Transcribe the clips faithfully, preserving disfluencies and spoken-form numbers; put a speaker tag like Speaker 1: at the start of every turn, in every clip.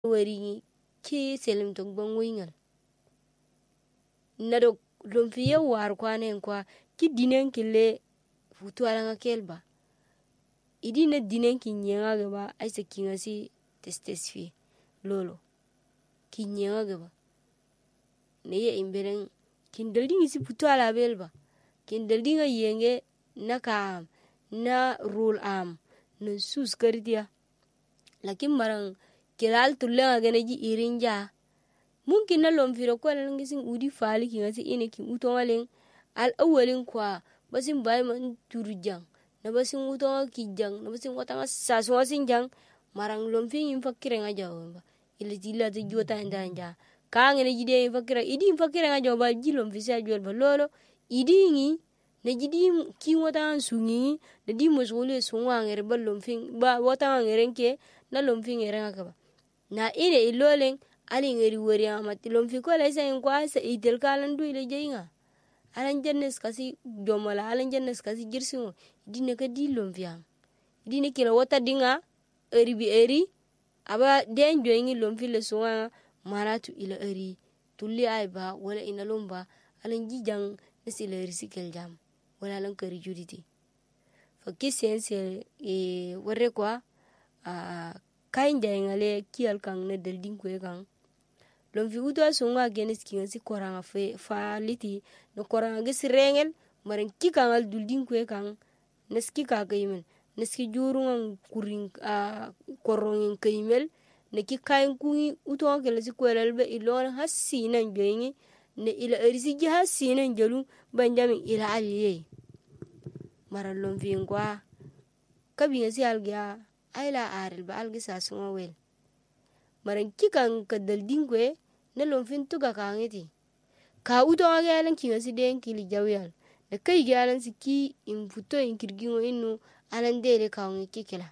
Speaker 1: wari ki selim to gbon wingal na do lomfi ya war kwanen kwa ki dinen kile futu alanga kelba idi na dinen ki nyenga gaba aisa kingasi testes fi lolo ki nyenga gaba ne ye imberen kin daldi si futu ala belba kin daldi nga yenge na kam na rule am na sus kardiya lakin marang kilal tulenga gene ji irinja mungkin na lomfi ro ko lan gisin udi fali kingasi ine kin utongaleng al awalin kwa basin bay man turjang na basin utonga kijang na basin watanga saswa sinjang marang lomfi yin fakire nga jawba ile dilla te jota ndanja ka ngene jide yin fakira idi yin fakire nga jawba ji lomfi sa jolba lolo idi ngi na jidi ki watanga sungi na di mosole sunwa ngere ba lomfi ba watanga ngerenke na lomfi ngere nga kaba na ine iloleng ali ngeri wori amati lomfi ko la sa yin kwa sa idel kalan du ile jeinga alan jannes kasi jomala alan jannes kasi girsingo dine ka di lomfiam dine kila wata dinga eri bi eri aba den joingi lomfi le sunga maratu ila eri tulli aiba wala ina lomba alan jijang nasila eri sikel jam wala alan kari juditi fakki sense e warre kwa a kain jaingale kial kang na delding kwe kang lomfi utwa sunga genes kingasi koranga fe fa liti no koranga gesi rengel maren kikangal dulding kwe kang neski ka kaymen neski jurungan kuring a korongin kaymel neki kain kungi utwa kelasi kwelelbe ilon hasinan joingi ne ila erisi ji hasinan jalu banjamin ila aliye mara lomfi ngwa kabingasi algya ayla aril ba algi sasunga wel maran kikan ka daldin kwe na lomfin tuga kangeti ka uto age alan kingasi den kili jawyal da kai ge alan siki in futo in kirgingo innu alan dele kawngi kikela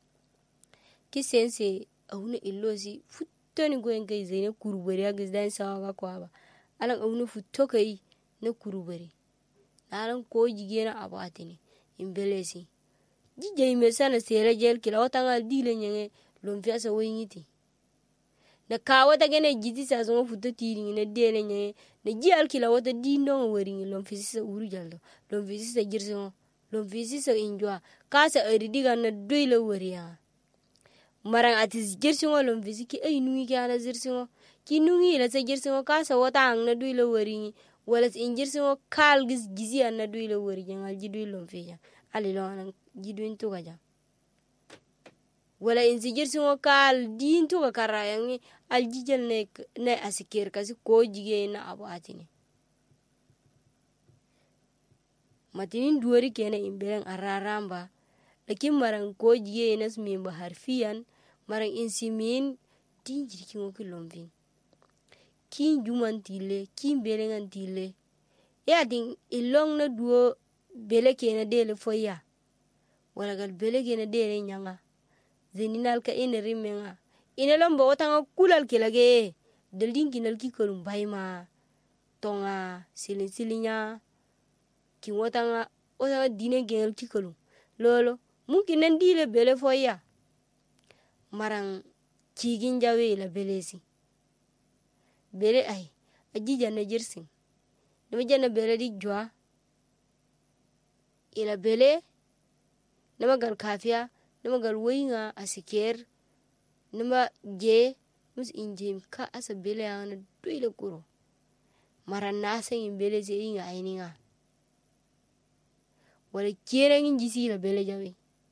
Speaker 1: ki sense awuna illosi futto ni goyen kai zaine kurubari aga dan sawaga kwaba alan awuna futto kai na kurubari alan ko jigena abatini in belesi jijay mesana sere jel kila watanga dile nyenge lomfi asa wayngiti na ka wata gene jiti sa zongo futo tiri na dele nyenge na jiyal kila wata dindo waringi lomfi sisa uru jaldo lomfi sisa jirso lomfi sisa injwa kasa eridiga na doile wariya marang atis jirso lomfi siki ay nungi ki ana jirso ki nungi ila sa jirso kasa wata ang na doile waringi wala in jirso kal gis gizi na doile waringi ngal jidu lomfi ya ali lo anan jiduin tuga jam wala in si jirsi ngo kal din tuga karayangi al jijel ne ne asikir kasi ko jige na abu atini matinin duwari kene imberen araramba lakin marang ko jige nas mimba harfiyan marang insimin din jirki ngo kilomvin kin juman tile kin belengan tile ya din ilong na duo bele kene dele foya wala gal bele kene dele nyanga zeninal ka ine rimenga ine lomba watanga kulal kilage deldin kinal ki kolum bayma tonga silin silinya ki watanga watanga dine gel ki kolum lolo mungkin nan dile bele foya marang kigin jawe la belesi bele ay ajija na jirsin dama jana bele di jwa ila bele nama gal kafiya nama gal wayinga asiker nama je mus injem ka asa bele ana doile kuro mara nasa in bele je inga aininga wala kera ngin jisi la bele jawe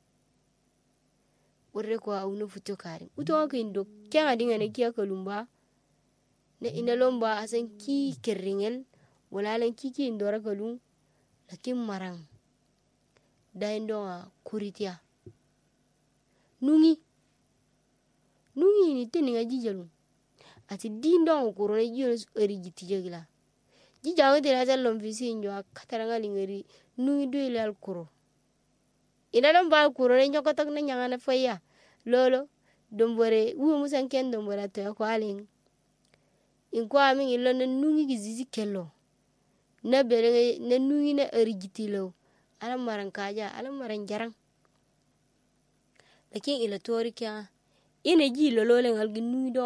Speaker 1: warre ko awna futo kari uto ka indo kya dinga ne kiya kalumba ne ina lomba asan ki kerringel wala lan ki ki indora kalum lakin marang daindonga kuritia nungi nungi ni teni nga jijalu ati dindonga kurone jiyo eri jitijagila jijawa tira ata lomfisi injo akataranga lingeri nungi duile al kuro ina lomba kurone nyokotok na nyangana faya lolo dombore uwe musan ken dombore atoya kwa aling inkwa aming ilo na nungi gizizi kelo na bere na nungi na eri jitilo alam marang kaja alam marang jarang lakin ila tori kya ina ji lolo le ngal ginu do